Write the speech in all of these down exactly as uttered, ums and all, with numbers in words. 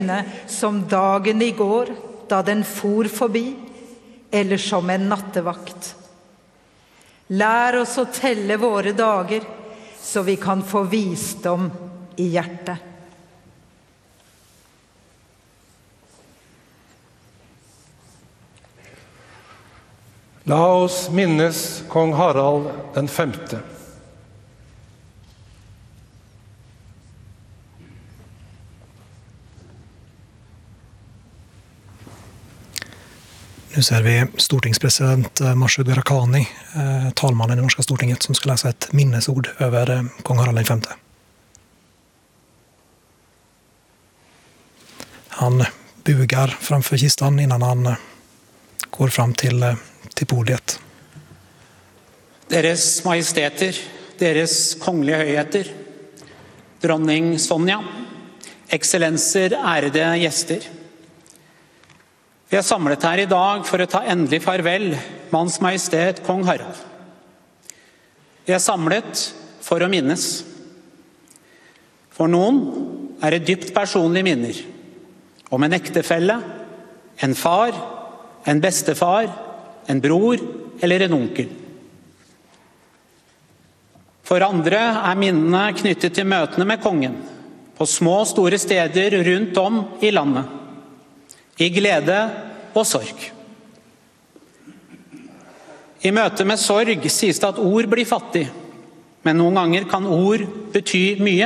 som dagen i går, da den for forbi, eller som en nattevakt. Lær oss å telle våre dager, så vi kan få visdom i hjertet. La oss minnes kong Harald den femte. Nu ser vi stortingspresident Masud Gharahkhani, eh, talmannen i det norska stortinget, som ska läsa ett minnesord över eh, kong Harald den femte. Han bugar framför kistan innan han eh, går fram till, eh, till podiet. Deres majesteter, deres kongelige høyheter, dronning Sonja, eksellenser, ærede gjester. Vi er samlet her i dag for å ta endelig farvel med Hans Majestet Kong Harald. Vi er samlet for å minnes. For noen er det dypt personlige minner om en ektefelle, en far, en bestefar, en bror eller en onkel. For andre er minnene knyttet til møtene med kongen på små og store steder rundt om i landet. I glede og sorg. I møte med sorg sies det at ord blir fattig, men noen ganger kan ord bety mye.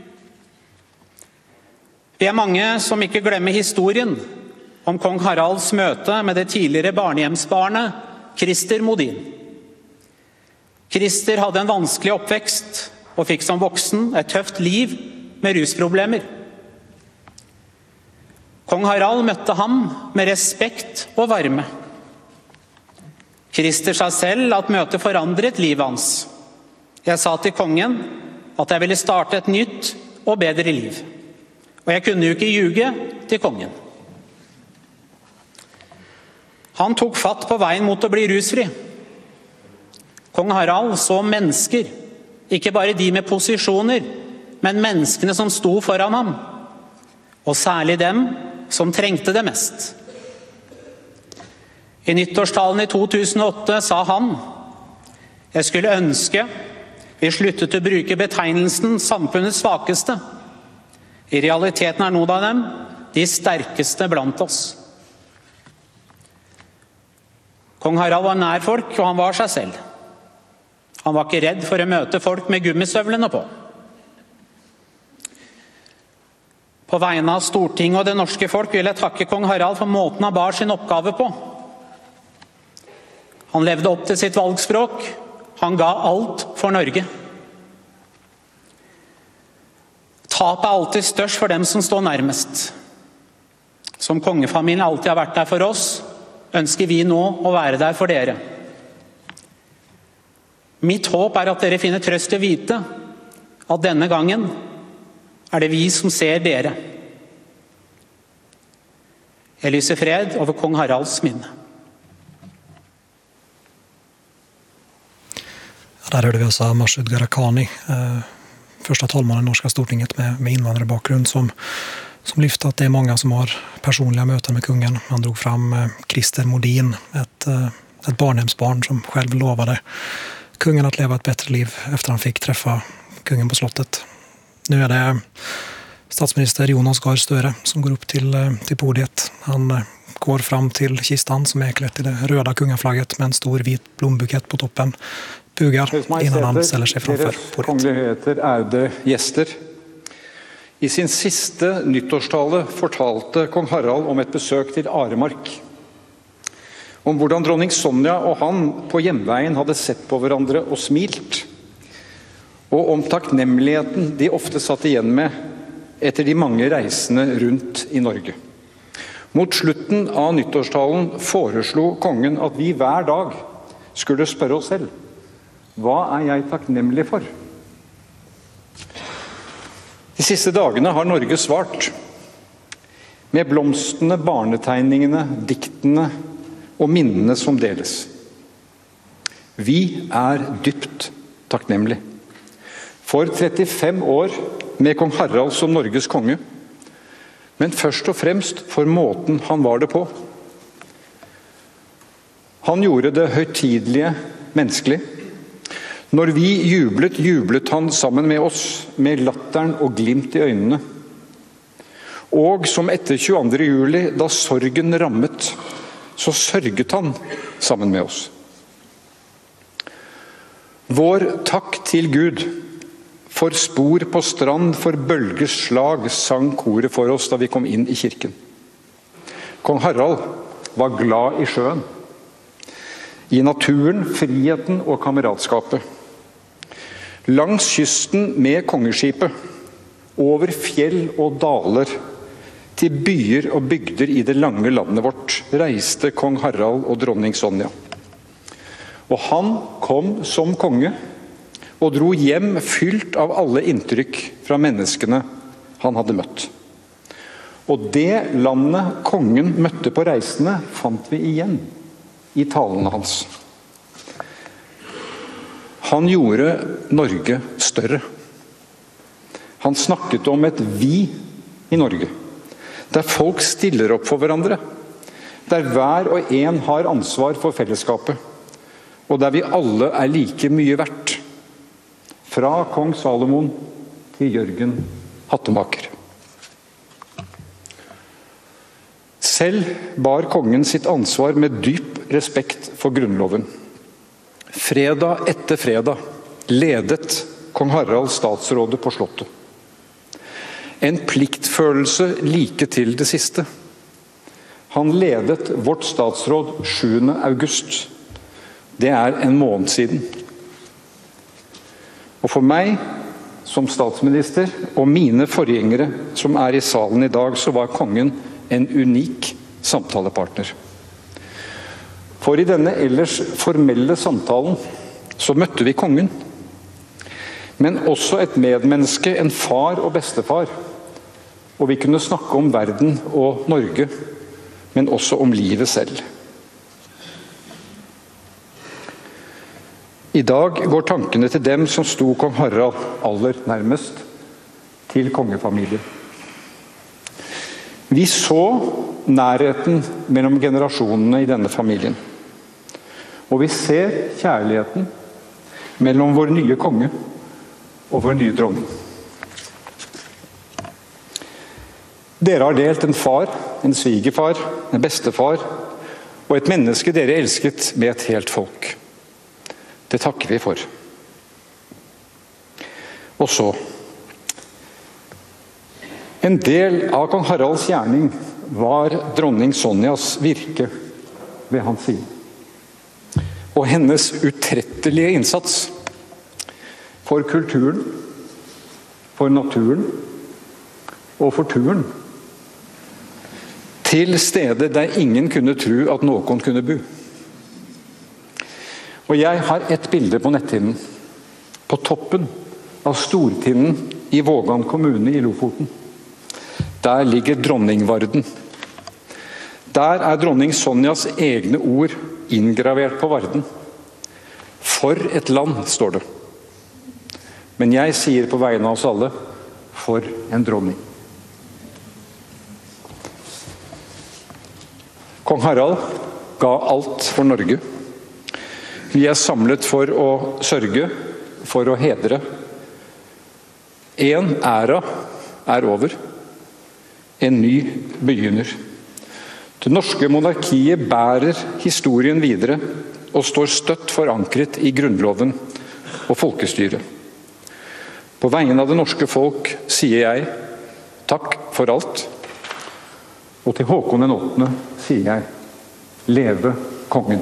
Vi er mange som ikke glemmer historien om kong Haralds møte med det tidligere barnehjemsbarnet Christer Modin. Christer hadde en vanskelig oppvekst og fikk som voksen et tøft liv med rusproblemer. Kong Harald møtte ham med respekt og varme. Christer sa selv at møtet forandret livet hans. Jeg sa til kongen at jeg ville starte et nytt og bedre liv. Og jeg kunne jo ikke ljuge til kongen. Han tok fatt på veien mot å bli rusfri. Kong Harald så mennesker, ikke bare de med posisjoner, men menneskene som sto foran ham. Og særlig dem som trengte det mest. I nyttårstalen i to tusen og åtte sa han: Jeg skulle ønske vi sluttet å bruke betegnelsen samfunnets svakeste. I realiteten er noen av dem de sterkeste blant oss. Kong Harald var nær folk, og han var seg selv. Han var ikke redd for å møte folk med gummistøvlene på. På vegne av Stortinget og det norske folk vil jeg takke kong Harald for måten han bar sin oppgave på. Han levde opp til sitt valgspråk. Han ga alt for Norge. Tap er alltid størst for dem som står nærmest. Som kongefamilien alltid har vært der for oss, ønsker vi nå å være der for dere. Mitt håp er at dere finner trøst i å vite at denne gangen er det vi som ser dere. Jeg lyser fred over kong Haralds minne. Där hörde vi också Masud Gharahkhani, eh, första talmannen i norska stortinget med, med invandrarbakgrund, som, som lyfte att det är många som har personliga möten med kungen. Han drog fram eh, Christer Modin, ett, eh, ett barnhemsbarn som själv lovade kungen att leva ett bättre liv efter han fick träffa kungen på slottet. Nu är det statsminister Jonas Gahr Støre som går upp till, till podiet. Han går fram till kistan som är klätt i det röda kungaflagget med en stor vit blombukett på toppen. Bugar innan han ställer sig framför podiet. Kongelige høyheter, ærede gjester. I sin siste nyttårstale fortalte kong Harald om et besøk til Aremark. Om hvordan dronning Sonja og han på hjemveien hadde sett på hverandre og smilt. Og om takknemligheten de ofte satt igjen med etter de mange reisene rundt i Norge. Mot slutten av nyttårstalen foreslo kongen at vi hver dag skulle spørre oss selv: hva er jeg takknemlig for? De siste dagene har Norge svart med blomstene, barnetegningene, diktene og minnene som deles. Vi er dypt takknemlige. For trettifem år med kong Harald som Norges konge, men først og fremst for måten han var det på. Han gjorde det høytidelige menneskelig. Når vi jublet, jublet han sammen med oss, med latteren og glimt i øynene. Og som etter tjueandre juli, da sorgen rammet, så sørget han sammen med oss. Vår takk til Gud for spor på strand, for bølgers slag, sang koret for oss da vi kom inn i kirken. Kong Harald var glad i sjøen, i naturen, friheten og kameratskapet. Langs kysten med kongeskipet, over fjell og daler, til byer og bygder i det lange landet vårt, reiste kong Harald og dronning Sonja. Og han kom som konge, og dro hjem fylt av alle inntrykk fra menneskene han hadde møtt. Og det landet kongen møtte på reisene, fant vi igjen i talene hans. Han gjorde Norge større. Han snakket om et vi i Norge, der folk stiller opp for hverandre, der hver og en har ansvar for fellesskapet, og der vi alle er like mye verdt, fra kong Salomon til Jørgen Hattemaker. Selv bar kongen sitt ansvar med dyp respekt for grunnloven. Fredag etter fredag ledet kong Harald statsrådet på slottet. En pliktfølelse like til det siste. Han ledet vårt statsråd sjuende august. Det er en måned siden. Og for meg, som statsminister, og mine forgjengere som er i salen i dag, så var kongen en unik samtalepartner. For i denne ellers formelle samtalen så møtte vi kongen, men også et medmenneske, en far og bestefar. Og vi kunne snakke om verden og Norge, men også om livet selv. I dag går tankene til dem som sto kong Harald aller nærmest, til kongefamilien. Vi så nærheten mellom generasjonene i denne familien. Og vi ser kjærligheten mellom vår nye konge og vår nye dronning. Dere har delt en far, en svigerfar, en bestefar og et menneske dere elsket med et helt folk. Det takker vi for. Og så, en del av kong Haralds gjerning var dronning Sonjas virke ved hans side. Og hennes utrettelige innsats for kulturen, for naturen og for turen. Til stedet der ingen kunne tro at noen kunne bo. Og jeg har et bilde på netthinnen. På toppen av Stortinden i Vågan kommune i Lofoten. Der ligger dronningvarden. Der er dronning Sonjas egne ord inngravert på varden. For et land, står det. Men jeg sier på vegne av oss alle, for en dronning. Kong Harald ga alt for Norge. Vi er samlet for å sørge, for å hedre. En æra er over. En ny begynner. Det norske monarkiet bærer historien videre og står støtt forankret i grunnloven og folkestyret. På vegne av det norske folk sier jeg takk for alt. Og til Håkon den åttende sier jeg, leve kongen.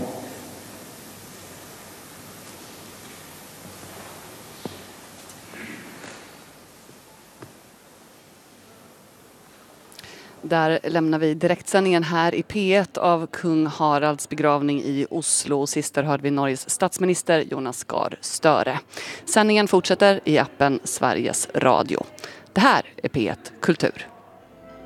Där lämnar vi direktsändningen här i P ett av kung Haralds begravning i Oslo. Sist hörde vi Norges statsminister Jonas Gahr Støre. Sändningen fortsätter i appen Sveriges Radio. Det här är P ett Kultur.